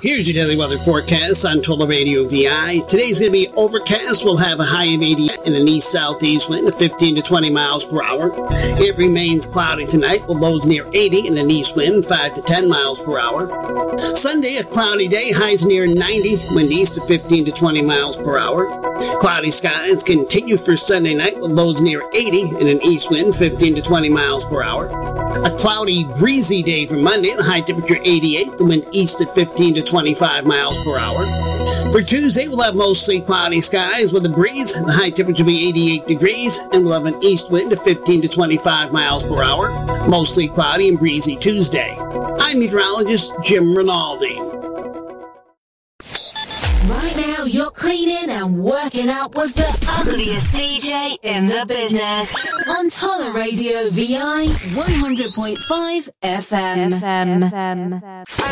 Here's your daily weather forecast on Total Radio VI. Today's going to be overcast. We'll have a high of 80 and an east-southeast wind of 15 to 20 miles per hour. It remains cloudy tonight with lows near 80 and an east wind 5 to 10 miles per hour. Sunday, a cloudy day, highs near 90, wind east of 15 to 20 miles per hour. Cloudy skies continue for Sunday night with lows near 80 and an east wind 15 to 20 miles per hour. A cloudy, breezy day for Monday, the high temperature 88, the wind east at 15 to 25 miles per hour. For Tuesday, we'll have mostly cloudy skies with a breeze. The high temperature will be 88 degrees, and we'll have an east wind of 15 to 25 miles per hour. Mostly cloudy and breezy Tuesday. I'm meteorologist Jim Rinaldi. Right now, you're cleaning and working out with the ugliest DJ in the business. On Total Radio VI 100.5 FM.